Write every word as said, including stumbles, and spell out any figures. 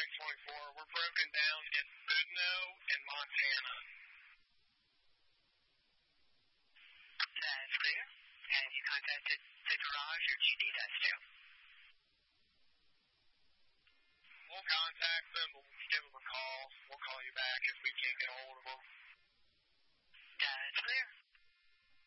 twenty-four. We're broken down in Budno in Montana. That is clear. Have you contacted the garage or do you need us to? We'll contact them. We'll give them a call. We'll call you back if we can't get a hold of them.